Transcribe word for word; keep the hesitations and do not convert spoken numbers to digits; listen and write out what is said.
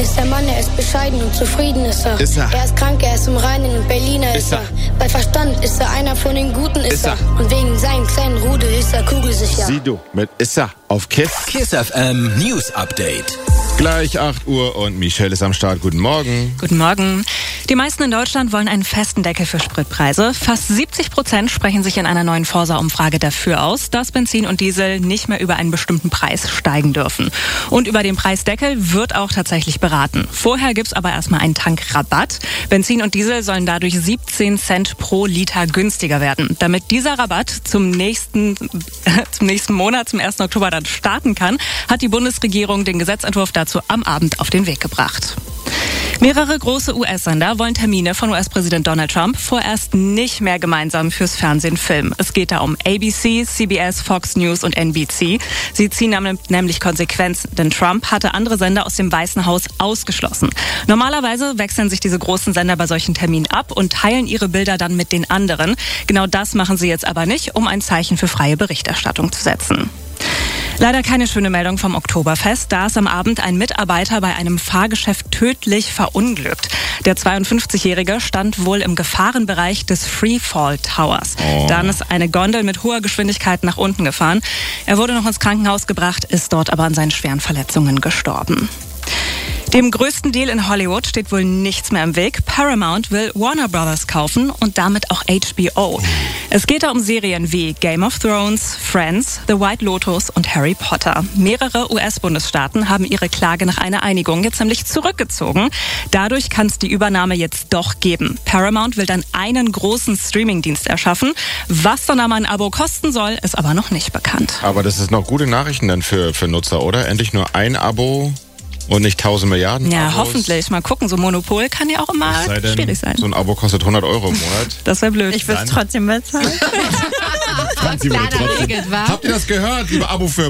ist der Mann, er ist bescheiden und zufrieden ist er. Ist er. Er ist krank, er ist im Reinen und Berliner ist, Ist er. er. Bei Verstand ist er einer von den Guten ist, Ist er. er. Und wegen seinem kleinen Rudel ist er kugelsicher. Sieh du, mit Issa auf Kiss. Kiss F M News Update. Gleich acht Uhr und Michelle ist am Start. Guten Morgen. Guten Morgen. Die meisten in Deutschland wollen einen festen Deckel für Spritpreise. Fast siebzig Prozent sprechen sich in einer neuen Forsa-Umfrage dafür aus, dass Benzin und Diesel nicht mehr über einen bestimmten Preis steigen dürfen. Und über den Preisdeckel wird auch tatsächlich beraten. Vorher gibt's aber erstmal einen Tankrabatt. Benzin und Diesel sollen dadurch siebzehn Cent pro Liter günstiger werden. Damit dieser Rabatt zum nächsten, äh, zum nächsten Monat, zum ersten Oktober dann starten kann, hat die Bundesregierung den Gesetzentwurf dazu am Abend auf den Weg gebracht. Mehrere große U S-Sender wollen Termine von U S-Präsident Donald Trump vorerst nicht mehr gemeinsam fürs Fernsehen filmen. Es geht da um A B C, C B S, Fox News und N B C. Sie ziehen nämlich Konsequenzen, denn Trump hatte andere Sender aus dem Weißen Haus ausgeschlossen. Normalerweise wechseln sich diese großen Sender bei solchen Terminen ab und teilen ihre Bilder dann mit den anderen. Genau das machen sie jetzt aber nicht, um ein Zeichen für freie Berichterstattung zu setzen. Leider keine schöne Meldung vom Oktoberfest. Da ist am Abend ein Mitarbeiter bei einem Fahrgeschäft tödlich verunglückt. Der zweiundfünfzigjährige stand wohl im Gefahrenbereich des Freefall Towers. Oh. Dann ist eine Gondel mit hoher Geschwindigkeit nach unten gefahren. Er wurde noch ins Krankenhaus gebracht, ist dort aber an seinen schweren Verletzungen gestorben. Dem größten Deal in Hollywood steht wohl nichts mehr im Weg. Paramount will Warner Brothers kaufen und damit auch H B O. Es geht da um Serien wie Game of Thrones, Friends, The White Lotus und Harry Potter. Mehrere U S-Bundesstaaten haben ihre Klage nach einer Einigung jetzt nämlich zurückgezogen. Dadurch kann es die Übernahme jetzt doch geben. Paramount will dann einen großen Streamingdienst erschaffen. Was dann aber ein Abo kosten soll, ist aber noch nicht bekannt. Aber das ist noch gute Nachrichten dann für, für Nutzer, oder? Endlich nur ein Abo und nicht tausend Milliarden Ja, Abos. Hoffentlich. Mal gucken, so Monopol kann ja auch immer denn, schwierig sein. So ein Abo kostet hundert Euro im Monat. Das wäre blöd. Ich würde es trotzdem bezahlen. Habt ihr das gehört, liebe Abo-Firmen?